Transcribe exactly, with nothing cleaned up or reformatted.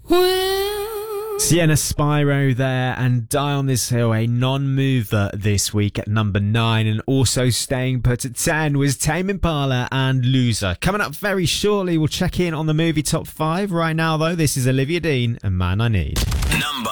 Sienna Spyro there, and Die on This Hill, a non-mover this week at number nine, and also staying put at ten was Tame Impala and Loser. Coming up very shortly, we'll check in on the movie top five. Right now, though, this is Olivia Dean and Man I Need. Number